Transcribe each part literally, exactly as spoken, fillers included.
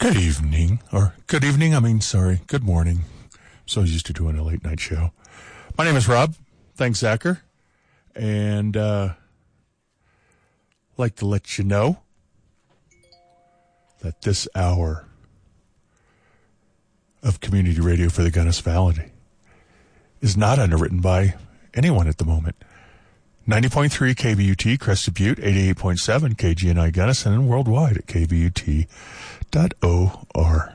Good evening, or good evening, I mean, sorry, good morning. I'm so used to doing a late night show. My name is Rob. Thanks, Zacher. And, uh, like to let you know that this hour of community radio for the Gunnis Valley is not underwritten by anyone at the moment. ninety point three K B U T, Crested Butte, eighty-eight point seven K G N I Gunnison, and worldwide at K B U T dot org.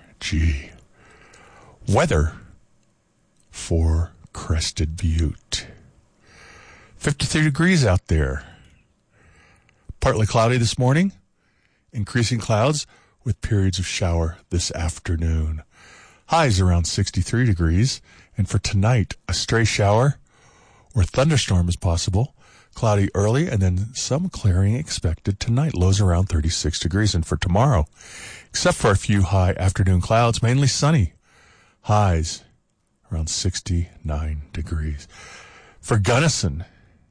Weather for Crested Butte. fifty-three degrees out there. Partly cloudy this morning. Increasing clouds with periods of shower this afternoon. Highs around sixty-three degrees. And for tonight, a stray shower or thunderstorm is possible. Cloudy early and then some clearing expected tonight. Lows around thirty-six degrees. And for tomorrow, except for a few high afternoon clouds, mainly sunny. Highs around sixty-nine degrees. For Gunnison,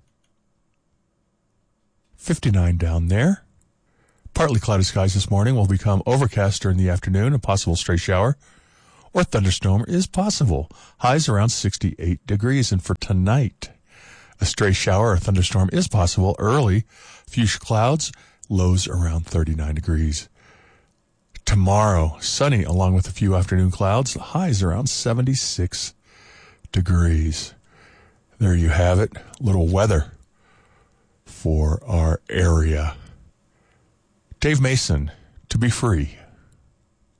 fifty-nine down there. Partly cloudy skies this morning will become overcast during the afternoon. A possible stray shower or thunderstorm is possible. Highs around sixty-eight degrees. And for tonight, a stray shower or thunderstorm is possible early. Few clouds, lows around thirty-nine degrees. Tomorrow, sunny along with a few afternoon clouds, highs around seventy-six degrees. There you have it. Little weather for our area. Dave Mason, To Be Free.